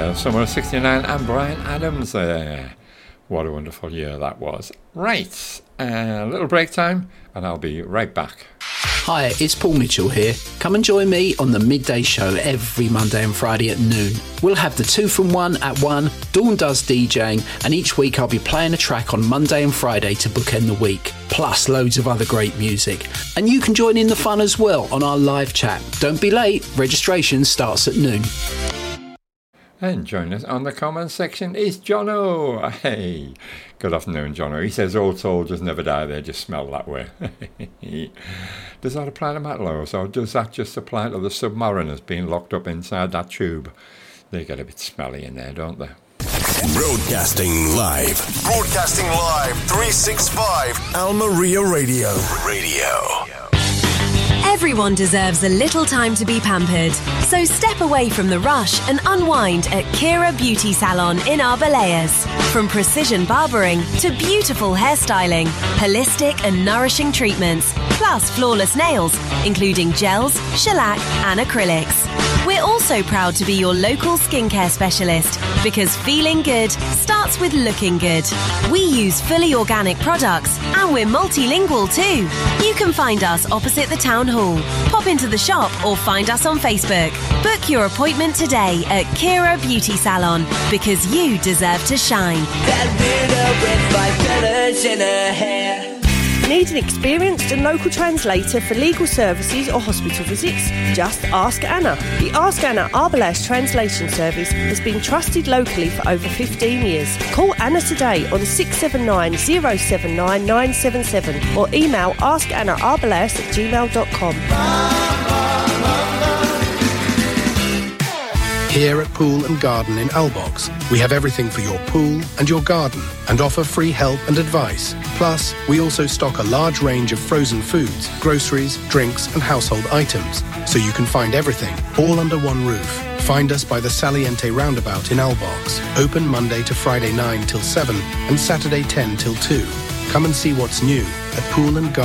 Summer of 69 and Bryan Adams there. What a wonderful year that was. Right, a little break time and I'll be right back. Hi, it's Paul Mitchell here. Come and join me on the Midday Show every Monday and Friday at noon. We'll have the 2 from 1 at 1, Dawn does DJing, and each week I'll be playing a track on Monday and Friday to bookend the week, plus loads of other great music. And you can join in the fun as well on our live chat. Don't be late, registration starts at noon. And join us on the comment section is Jono. Hey, good afternoon, Jono. He says all soldiers never die, they just smell that way. Does that apply to Matlows, or does that just apply to the submariners being locked up inside that tube? They get a bit smelly in there, don't they? Broadcasting live, 365 Almeria Radio. Everyone deserves a little time to be pampered. So step away from the rush and unwind at Kira Beauty Salon in Arbelayas. From precision barbering to beautiful hairstyling, holistic and nourishing treatments, plus flawless nails, including gels, shellac and acrylics. We're also proud to be your local skincare specialist because feeling good starts with looking good. We use fully organic products and we're multilingual too. You can find us opposite the town hall. Pop into the shop or find us on Facebook. Book your appointment today at Kira Beauty Salon because you deserve to shine. That winner with 5 colors in her hair. Need an experienced and local translator for legal services or hospital visits? Just ask Anna. The Ask Anna Arbelayas translation service has been trusted locally for over 15 years. Call Anna today on 679 079 977 or email askannaarbelayas@gmail.com. Here at Pool and Garden in Albox, we have everything for your pool and your garden and offer free help and advice. Plus, we also stock a large range of frozen foods, groceries, drinks and household items, so you can find everything all under one roof. Find us by the Saliente roundabout in Albox, open Monday to Friday 9 till 7 and Saturday 10 till 2. Come and see what's new at Pool and Garden.